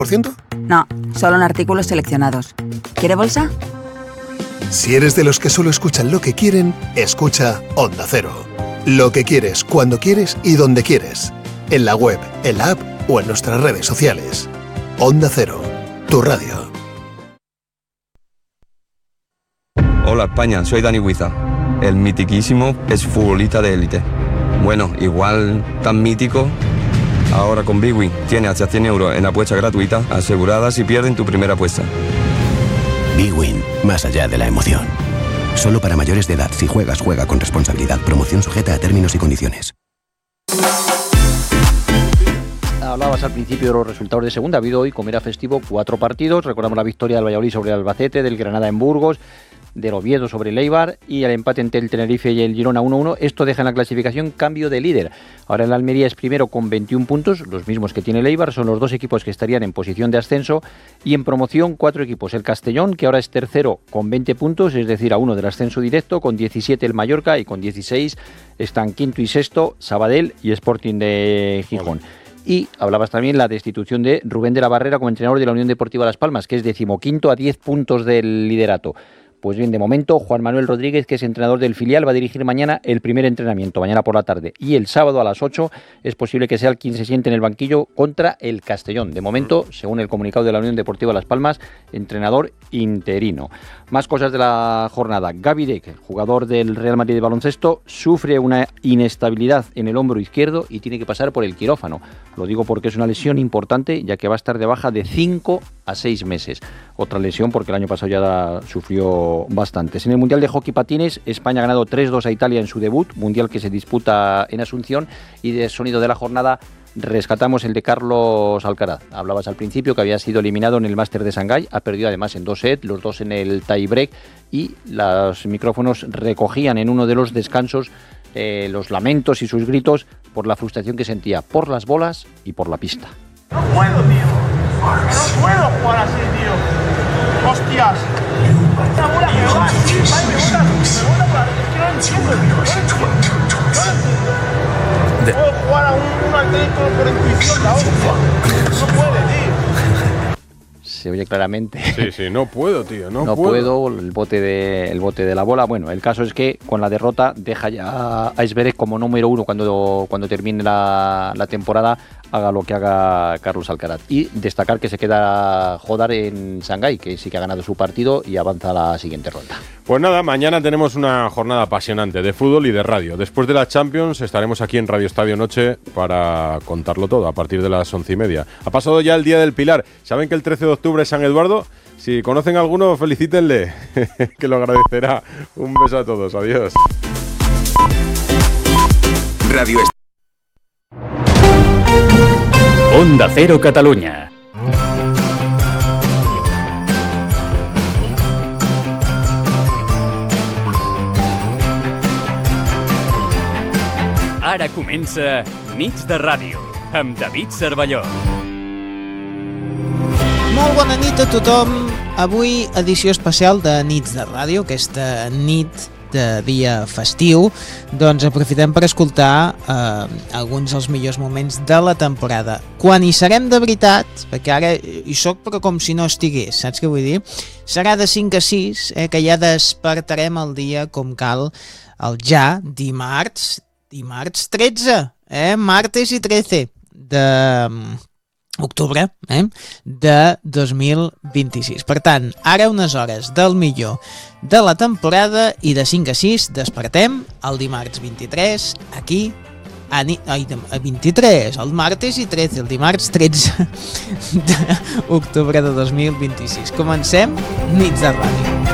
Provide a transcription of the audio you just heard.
No, solo en artículos seleccionados. ¿Quiere bolsa? Si eres de los que solo escuchan lo que quieren, escucha Onda Cero. Lo que quieres, cuando quieres y donde quieres. En la web, en la app o en nuestras redes sociales. Onda Cero, tu radio. Hola España, soy Dani Huiza. El mitiquísimo exfutbolista de élite. Bueno, igual tan mítico. Ahora con Big Win tiene hasta 100 euros en apuesta gratuita asegurada si pierden tu primera apuesta. Big Win, más allá de la emoción. Solo para mayores de edad. Si juegas, juega con responsabilidad. Promoción sujeta a términos y condiciones. Hablabas al principio de los resultados de segunda. Ha habido hoy, como era festivo, 4 partidos. Recordamos la victoria del Valladolid sobre el Albacete, del Granada en Burgos, del Oviedo sobre el Eibar y el empate entre el Tenerife y el Girona 1-1. Esto deja en la clasificación cambio de líder. Ahora el Almería es primero con 21 puntos, los mismos que tiene el Eibar. Son los dos equipos que estarían en posición de ascenso, y en promoción 4 equipos. El Castellón, que ahora es tercero con 20 puntos, es decir, a 1 del ascenso directo, con 17 el Mallorca, y con 16 están quinto y sexto Sabadell y Sporting de Gijón. Y hablabas también la destitución de Rubén de la Barrera como entrenador de la Unión Deportiva Las Palmas, que es 15º a 10 puntos del liderato. Pues bien, de momento, Juan Manuel Rodríguez, que es entrenador del filial, va a dirigir mañana el primer entrenamiento, mañana por la tarde. Y el sábado a las 8 es posible que sea el quien se siente en el banquillo contra el Castellón. De momento, según el comunicado de la Unión Deportiva Las Palmas, entrenador interino. Más cosas de la jornada. Gavi Deck, el jugador del Real Madrid de baloncesto, sufre una inestabilidad en el hombro izquierdo y tiene que pasar por el quirófano. Lo digo porque es una lesión importante, ya que va a estar de baja de 5 a 6 meses. Otra lesión porque el año pasado ya sufrió bastantes. En el Mundial de Hockey Patines, España ha ganado 3-2 a Italia en su debut, mundial que se disputa en Asunción. Y de sonido de la jornada rescatamos el de Carlos Alcaraz. Hablabas al principio que había sido eliminado en el Máster de Shanghái, ha perdido además en 2 sets, los 2 en el tie break, y los micrófonos recogían en uno de los descansos los lamentos y sus gritos por la frustración que sentía por las bolas y por la pista. No puedo, tío. No puedo jugar así, tío. Hostias. Esta bola que va, me bota por la... Es que no entiendo, tío. Puedo jugar a un atlético por intuición, la hostia. No puede, tío. Se oye claramente. Sí, no puedo, tío, no puedo. El bote de la bola. Bueno, el caso es que con la derrota deja ya a Zverev como número 1 cuando termine la temporada, haga lo que haga Carlos Alcaraz. Y destacar que se queda Jodar en Shanghái, que sí que ha ganado su partido y avanza a la siguiente ronda. Pues nada, mañana tenemos una jornada apasionante de fútbol y de radio. Después de la Champions estaremos aquí en Radio Estadio Noche para contarlo todo a partir de las 11:30. Ha pasado ya el Día del Pilar. ¿Saben que el 13 de octubre es San Eduardo? Si conocen a alguno, felicítenle, que lo agradecerá. Un beso a todos, adiós. Radio Onda Cero Catalunya. Ara comença Nits de Ràdio, amb David Cervelló. Molt bona nit a tothom. Avui edició especial de Nits de Ràdio, aquesta nit de dia festiu. Doncs aprofitem per escoltar alguns dels millors moments de la temporada. Quan hi serem de veritat, perquè ara hi soc però com si no estigués, saps què vull dir? Serà de 5 a 6, que ja despertarem el dia com cal, el ja dimarts 13, martes i 13 d'octubre de 2026. Per tant, ara unes hores del millor de la temporada i de 5 a 6 despertem el dimarts 23 aquí a 23, el martes i 13, el dimarts 13 d'octubre de 2026. Comencem Nits de Ràdio.